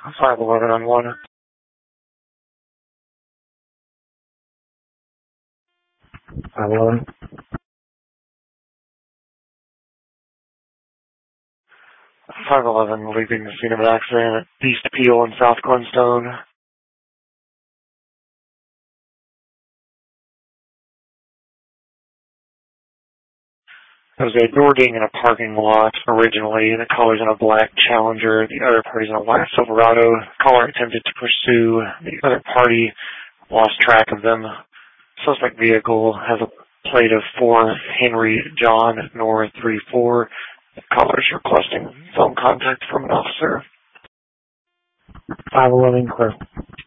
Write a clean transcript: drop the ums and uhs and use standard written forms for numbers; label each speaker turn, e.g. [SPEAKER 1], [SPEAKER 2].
[SPEAKER 1] 511 on 1. 511. 511 leaving the scene of an accident at East Peel and South Glenstone. There was a door ding in a parking lot originally. The caller's in a black Challenger. The other party's in a white Silverado. The caller attempted to pursue the other party, lost track of them. Suspect vehicle has a plate of 4 Henry John Nor 34. The caller's requesting phone contact from an officer. 511 clear.